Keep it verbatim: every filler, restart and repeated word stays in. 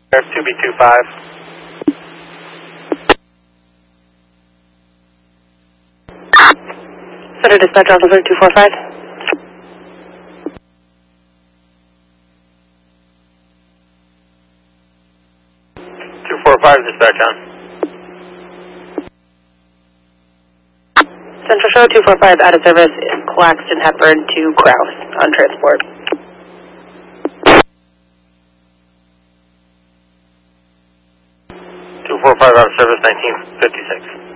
two B two five. Center Dispatch Officer two four five. two four five, dispatch on. Central Show two four five out of service in Claxton Hepburn to Crouse on transport. two four five out of service, nineteen fifty-six.